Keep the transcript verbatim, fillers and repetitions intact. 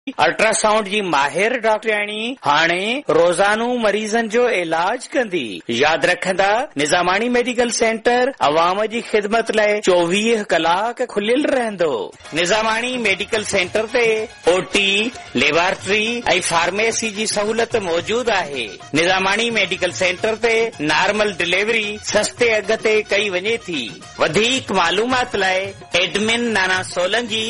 Ultrasound जी माहिर डॉक्टराणी हाणे रोज़ानो मरीज़नि जो इलाज कंदी। यादि रखंदा निज़ामानी मेडिकल सेंटर अवाम जी ख़िदमत लाइ चोवीह कलाक खुलियल रहंदो। निज़ामानी मेडिकल सेंटर ते ओटी लेबोरेटरी ऐं फार्मेसी जी सहूलियत मौजूद आहे। निज़ामानी मेडिकल सेंटर ते नॉर्मल डिलीवरी सस्ते अघ ते कई वञे थी। वधीक मालूमात लाइ एडमिन नाना सोलंकी